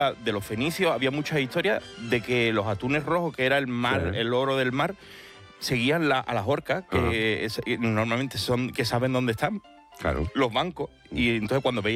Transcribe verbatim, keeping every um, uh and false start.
de los fenicios había muchas historias de que los atunes rojos, que era el mar, Sí. el oro del mar, seguían la- a las orcas, que es- normalmente son que saben dónde están Claro. los bancos, y entonces cuando veían